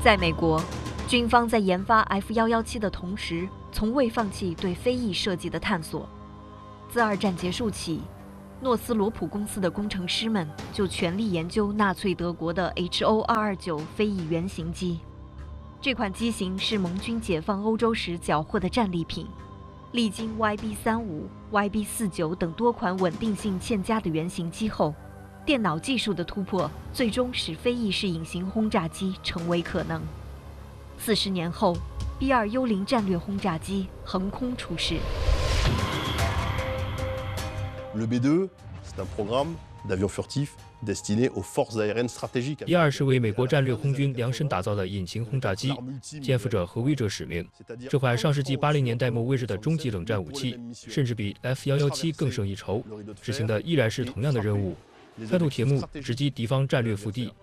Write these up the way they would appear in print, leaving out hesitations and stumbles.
在美国，军方在研发 F-117的同时，从未放弃对飞翼设计的探索。自二战结束起，诺斯罗普公司的工程师们就全力研究纳粹德国的 HO-229飞翼原型机。这款机型是盟军解放欧洲时缴获的战利品，历经 YB-35、YB-49等多款稳定性欠佳的原型机后，电脑技术的突破最终使飞翼式隐形轰炸机成为可能。40年后 ，B-2 幽灵战略轰炸机横空出世。 Le B-2, c'est un programme d'avions furtifs destiné aux forces aériennes stratégiques. B-2是为美国战略空军量身打造的隐形轰炸机，肩负着核威慑使命。这款上世纪80年代末问世的终极冷战武器，甚至比 F-117更胜一筹，执行的依然是同样的任务：穿透铁幕，直击敌方战略腹地。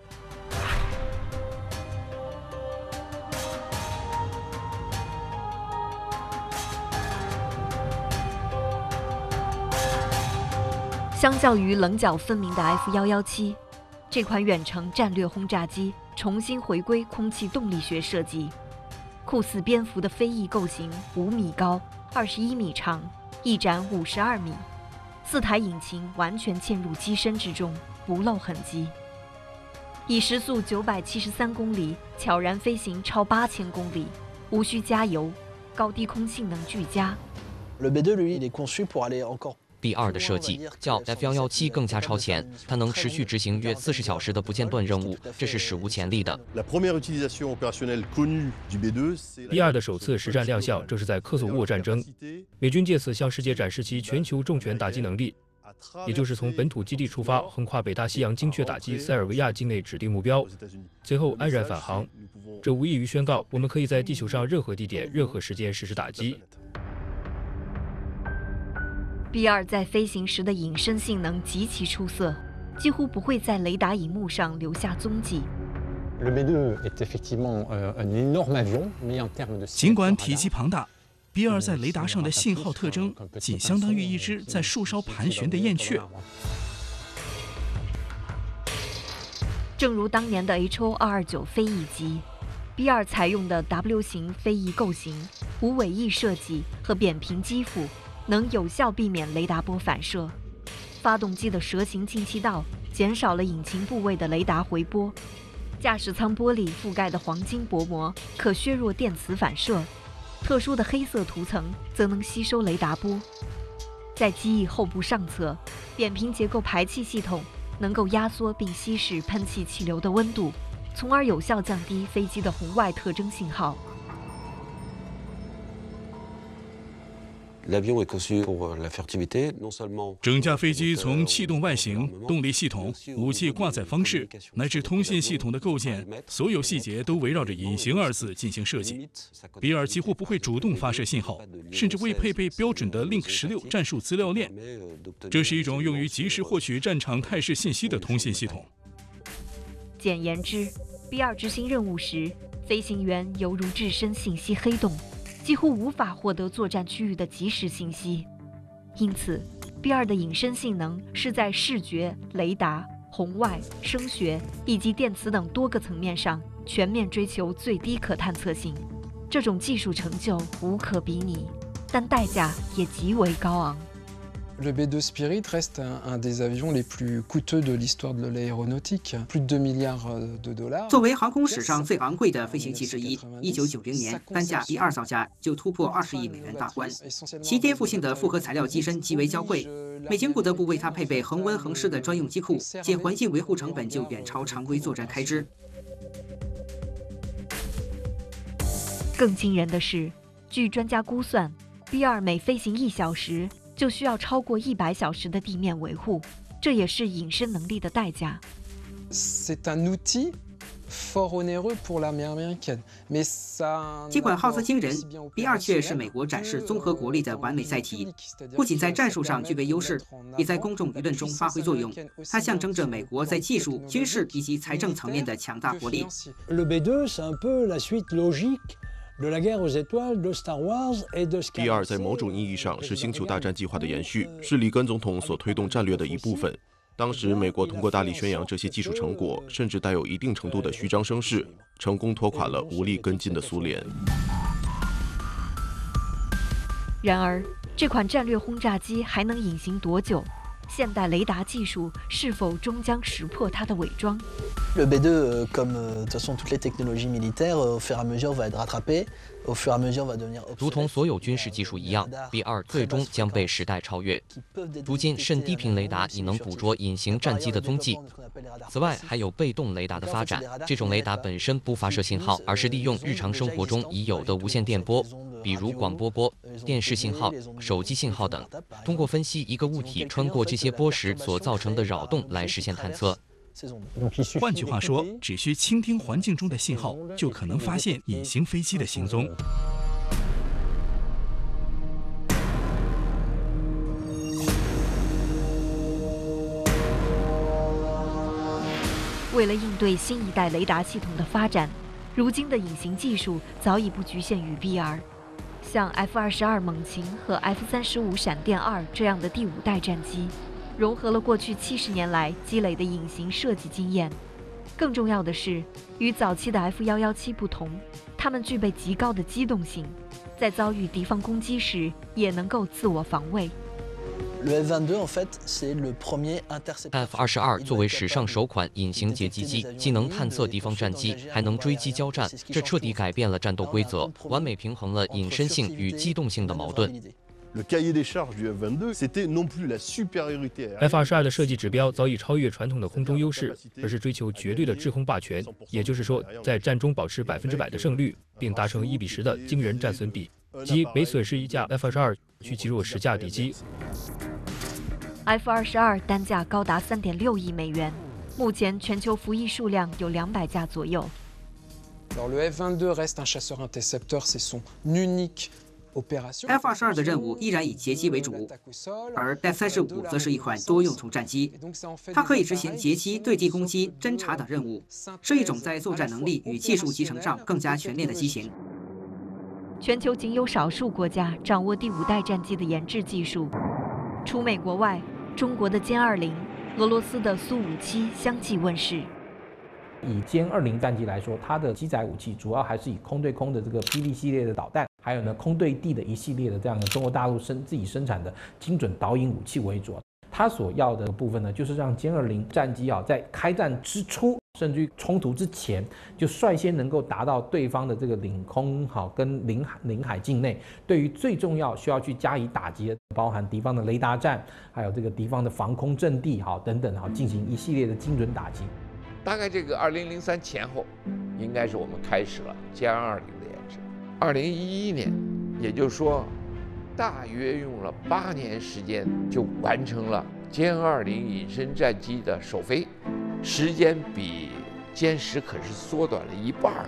相较于棱角分明的 F-117，这款远程战略轰炸机重新回归空气动力学设计，酷似蝙蝠的飞翼构型5米高、21米长，翼展52米，4台引擎完全嵌入机身之中，不露痕迹，以时速973公里悄然飞行超8000公里，无需加油，高低空性能俱佳。 Le B2 lui, il est conçu pour aller encore B-2的设计较 F-117更加超前，它能持续执行约40小时的不间断任务，这是史无前例的。 B-2的首次实战亮相正是在科索沃战争，美军借此向世界展示其全球重拳打击能力，也就是从本土基地出发，横跨北大西洋，精确打击塞尔维亚境内指定目标，随后安然返航。这无异于宣告，我们可以在地球上任何地点、任何时间实施打击。 B-2在飞行时的隐身性能极其出色，几乎不会在雷达荧幕上留下踪迹。 尽管体积庞大，B-2在雷达上的信号特征仅相当于一只在树梢盘旋的燕雀。 正如当年的 HO-229飞翼机 ，B-2采用的 W 型飞翼构型、无尾翼设计和扁平机腹，能有效避免雷达波反射。发动机的蛇形进气道减少了引擎部位的雷达回波，驾驶舱玻璃覆盖的黄金薄膜可削弱电磁反射，特殊的黑色涂层则能吸收雷达波。在机翼后部上侧，扁平结构排气系统能够压缩并稀释喷气气流的温度，从而有效降低飞机的红外特征信号。 整架飞机从气动外形、动力系统、武器挂载方式乃至通信系统的构建，所有细节都围绕着隐形2字进行设计。B-2几乎不会主动发射信号，甚至未配备标准的 Link 16战术资料链。这是一种用于及时获取战场态势信息的通信系统。 简言之 ，B-2执行任务时，飞行员犹如置身信息黑洞，几乎无法获得作战区域的即时信息。因此 ，B-2的隐身性能是在视觉、雷达、红外、声学以及电磁等多个层面上全面追求最低可探测性。这种技术成就无可比拟，但代价也极为高昂。 Le B-2 Spirit reste un des avions les plus coûteux de l'histoire de l'aéronautique, plus de 2 milliards de dollars. 作为航空史上最昂贵的飞行器之一，1990年单架B-2造价就突破20亿美元大关。其颠覆性的复合材料机身极为娇贵，美军不得不为它配备恒温恒湿的专用机库，且环境维护成本就远超常规作战开支。 更惊人的是，据专家估算 ，B-2每飞行1小时就需要超过100小时的地面维护，这也是隐身能力的代价。 C'est un outil fort onéreux pour l'armée américaine, mais ça. 尽管耗资惊人 ，B-2却是美国展示综合国力的完美载体，不仅在战术上具备优势，也在公众舆论中发挥作用。它象征着美国在技术、军事以及财政层面的强大国力。 Le B-2 c'est un peu la suite logique de la guerre aux étoiles de Star Wars et de Star Wars。B-2在某种意义上是星球大战计划的延续，是里根总统所推动战略的一部分。 当时，美国通过大力宣扬这些技术成果，甚至带有一定程度的虚张声势，成功拖垮了无力跟进的苏联。 然而，这款战略轰炸机还能隐形多久？现代雷达技术是否终将识破它的伪装 Le B2, comme de toute façon toutes les technologies militaires, au fur et à mesure va être rattrapé, au fur et à mesure va devenir obsolète. 如同所有军事技术一样 ，B2 最终将被时代超越。如今，甚低频雷达已能捕捉隐形战机的踪迹。此外，还有被动雷达的发展。这种雷达本身不发射信号，而是利用日常生活中已有的无线电波，比如广播波、电视信号、手机信号等，通过分析一个物体穿过这些波时所造成的扰动来实现探测。 换句话说，只需倾听环境中的信号，就可能发现隐形飞机的行踪。 为了应对新一代雷达系统的发展，如今的隐形技术早已不局限于 BR。像 F-22猛禽和 F-35闪电2这样的第5代战机，融合了过去70年来积累的隐形设计经验。更重要的是，与早期的 F-117不同，它们具备极高的机动性，在遭遇敌方攻击时也能够自我防卫。 F-22作为史上首款隐形截击机，既能探测敌方战机，还能追击交战，这彻底改变了战斗规则，完美平衡了隐身性与机动性的矛盾。 F-22的设计指标早已超越传统的空中优势，而是追求绝对的制空霸权，也就是说，在战中保持100%的胜率，并达成1:10的惊人战损比，即每损失1架 F-22去击落10架敌机。 F-22单价高达3.6亿美元，目前全球服役数量有200架左右。 Le F-22 reste un chasseur-intercepteur, c'est son unique opération. F-22的任务依然以截击为主，而 F-35则是一款多用途战机，它可以执行截击、对地攻击、侦察等任务，是一种在作战能力与技术集成上更加全面的机型。 全球仅有少数国家掌握第5代战机的研制技术，除美国外，中国的歼20、俄罗斯的苏57相继问世。 以歼20战机来说，它的机载武器主要还是以空对空的这个霹雳系列的导弹，还有呢空对地的一系列的这样的中国大陆自己生产的精准导引武器为主。它所要的部分呢，就是让歼20战机在开战之初，甚至于冲突之前，就率先能够达到对方的这个领空跟领海境内，对于最重要需要去加以打击的，包含敌方的雷达站，还有这个敌方的防空阵地等等进行一系列的精准打击。 大概这个2003前后，应该是我们开始了歼20的研制。2011年，也就是说，大约用了8年时间就完成了歼20隐身战机的首飞，时间比歼10可是缩短了1半。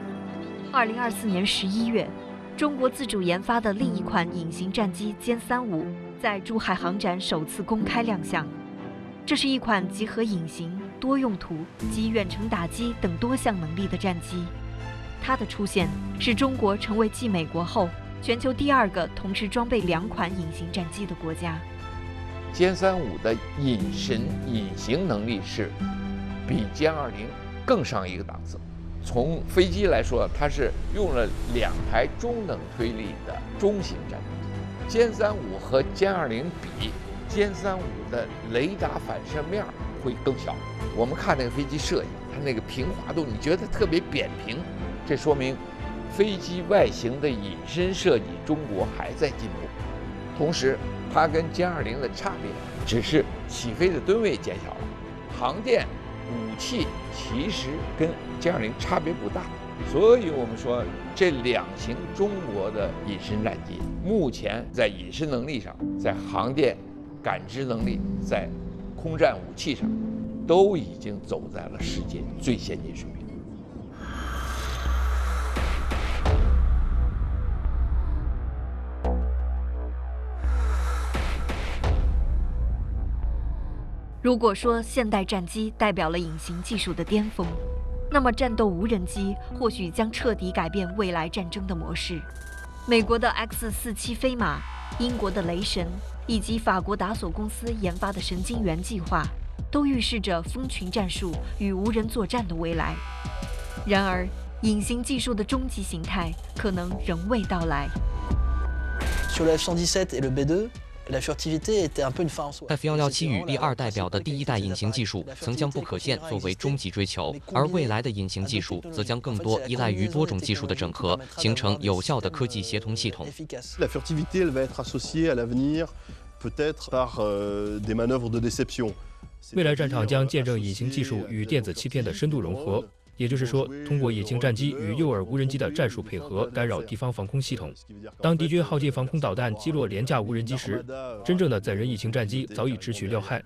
2024年11月，中国自主研发的另一款隐形战机歼35在珠海航展首次公开亮相。这是一款集合隐形、多用途及远程打击等多项能力的战机。它的出现使中国成为继美国后全球第2个同时装备2款隐形战机的国家。 歼35的隐形能力是比歼20更上一个档次。从飞机来说，它是用了2台中等推力的中型战斗机。歼35和歼20比，歼35的雷达反射面会更小。我们看那个飞机设计，它那个平滑度，你觉得特别扁平，这说明飞机外形的隐身设计，中国还在进步。同时，它跟歼20的差别只是起飞的吨位减小了，航电武器其实跟歼20差别不大。所以我们说，这2型中国的隐身战机，目前在隐身能力上，在航电感知能力，在空战武器上，都已经走在了世界最先进水平。 如果说现代战机代表了隐形技术的巅峰，那么战斗无人机或许将彻底改变未来战争的模式。美国的 X-47飞马、英国的雷神以及法国达索公司研发的神经元计划， 都预示着蜂群战术与无人作战的未来。然而，隐形技术的终极形态可能仍未到来。 Sur le F-117 et le B2, la furtivité était un peu une fin en soi. F-117与 B2代表的第一代隐形技术曾将不可见作为终极追求，而未来的隐形技术则将更多依赖于多种技术的整合，形成有效的科技协同系统。 La furtivité, elle va être associée à l'avenir, peut-être par des manœuvres de déception. 未来战场将见证隐形技术与电子欺骗的深度融合。也就是说，通过隐形战机与诱饵无人机的战术配合，干扰敌方防空系统。当敌军耗尽防空导弹击落廉价无人机时，真正的载人隐形战机早已直取廖汉。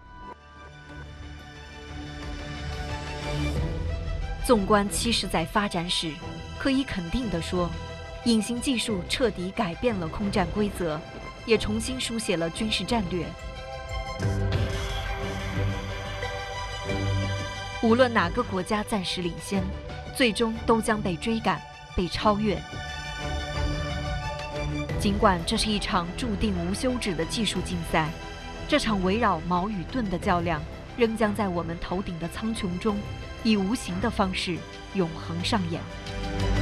纵观70载发展史，可以肯定地说，隐形技术彻底改变了空战规则，也重新书写了军事战略。无论哪个国家暂时领先，最终都将被追赶、被超越。尽管这是一场注定无休止的技术竞赛，这场围绕矛与盾的较量，仍将在我们头顶的苍穹中，以无形的方式永恒上演。